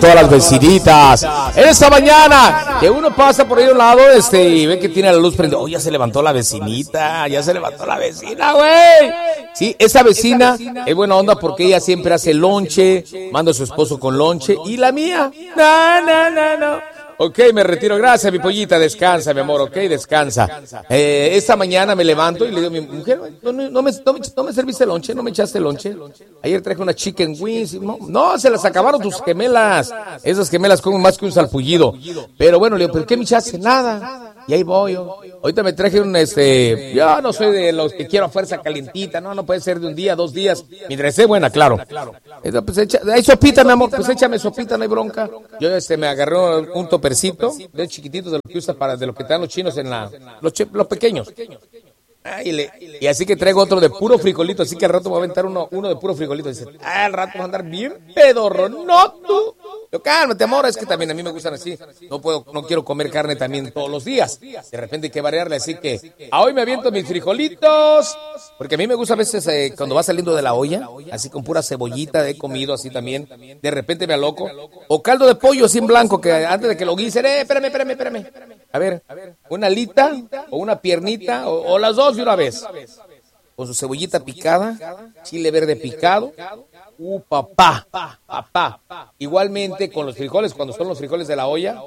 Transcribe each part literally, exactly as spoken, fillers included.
todas las vecinitas. En esta mañana, que uno pasa por ahí a un lado este, y ve que tiene la luz prendida. Oh, ya se levantó la vecinita, ya se levantó la vecina, güey. Sí, esa vecina es buena onda porque ella siempre hace lonche, manda a su esposo con lonche. Y la mía, no, no, no, no. Ok, me retiro. Gracias, mi pollita. Descansa, mi amor. Ok, descansa. Eh, esta mañana me levanto y le digo a mi mujer, no, no, no, me, no, me, no me serviste lonche, no me echaste lonche. Ayer traje una chicken wings. No, no, se las acabaron tus gemelas. Esas gemelas comen más que un salpullido. Pero bueno, le digo, ¿pero qué me echaste? Nada. Y ahí voy yo. Ahorita me traje un, este, yo no soy de los que quiero a fuerza calientita, no, no puede ser de un día, dos días. Mientras esté buena, claro. Entonces, pues, echa, hay sopita, mi amor, pues échame sopita, no hay bronca. Yo, este, me agarré un topercito, de chiquititos, de lo que usa para, de lo que te dan los chinos en la, los, los pequeños. Ah, y, le, y así que traigo otro de puro frijolito, así que al rato voy a aventar uno, uno de puro frijolito. Dice, ah, al rato voy a andar bien pedorro, no tú. Yo, cálmate, amor, es que también a mí me gustan así. No puedo, no quiero comer carne también todos los días. De repente hay que variarle, así que a hoy me aviento mis frijolitos. Porque a mí me gusta a veces eh, cuando va saliendo de la olla, así con pura cebollita, he comido así también. De repente me aloco. O caldo de pollo así en blanco, que antes de que lo guisen, eh, espérame, espérame, espérame. A ver, una alita o una piernita o, o las dos de una vez. Con su cebollita picada, chile verde picado. Uh, papá, papá. Igualmente con los frijoles, cuando son los frijoles de la olla.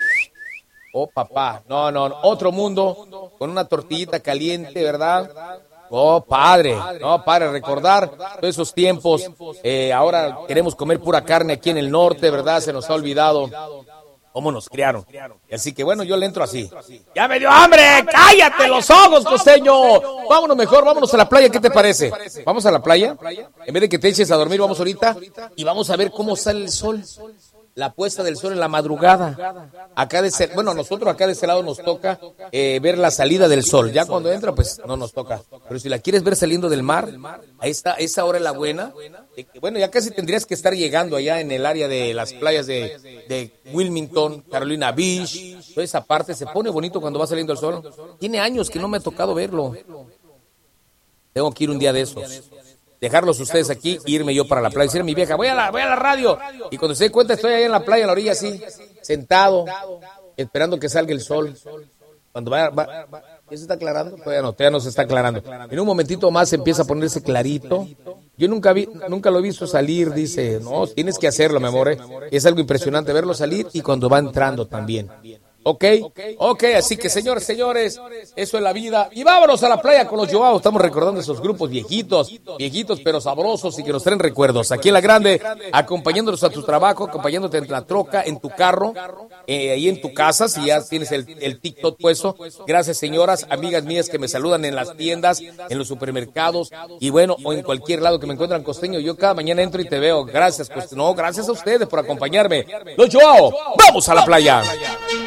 Oh, papá. No, no, no. Otro mundo, con una tortillita caliente, ¿verdad? Oh, padre. No, padre, recordar todos esos tiempos. Eh, ahora queremos comer pura carne aquí en el norte, ¿verdad? Se nos ha olvidado cómo nos criaron. Y así que bueno, yo le entro así. ¡Ya me dio hambre! ¡Cállate los ojos, costeño! Vámonos mejor, vámonos a la playa, ¿qué te parece? ¿Vamos a la playa? En vez de que te eches a dormir, vamos ahorita y vamos a ver cómo sale el sol. La puesta del sol en la madrugada. Acá de ese, bueno, nosotros acá de ese lado nos toca eh, ver la salida del sol. Ya cuando entra, pues no nos toca. Pero si la quieres ver saliendo del mar, ahí está, esa hora es la buena. Eh, bueno, ya casi tendrías que estar llegando allá en el área de las playas de, de Wilmington, Carolina Beach. Toda esa parte se pone bonito cuando va saliendo el sol. Tiene años que no me ha tocado verlo. Tengo que ir un día de esos. Dejarlos ustedes aquí, irme yo para la playa. Decir a mi vieja, voy a la, voy a la radio. Y cuando se dé cuenta, estoy ahí en la playa, en la orilla, así, sentado, esperando que salga el sol. Cuando vaya, va, ¿ya se está aclarando? Todavía no, todavía no se está aclarando. En un momentito más empieza a ponerse clarito. Yo nunca vi, nunca lo he visto salir, dice, no, tienes que hacerlo, mi amor. ¿eh? Es algo impresionante verlo salir y cuando va entrando también. Ok, ok, así que señores, señores, eso es la vida. Y vámonos a la playa con los Joao. Estamos recordando esos grupos viejitos, viejitos pero sabrosos y que nos traen recuerdos. Aquí en La Grande, acompañándonos a tu trabajo, acompañándote en la troca, en tu carro, eh, ahí en tu casa, si ya tienes el, el TikTok puesto. Gracias, señoras, amigas mías que me saludan en las tiendas, en los supermercados y bueno, o en cualquier lado que me encuentran, costeño. Yo cada mañana entro y te veo. Gracias, pues, no, gracias a ustedes por acompañarme. Los Joao, vamos a la playa.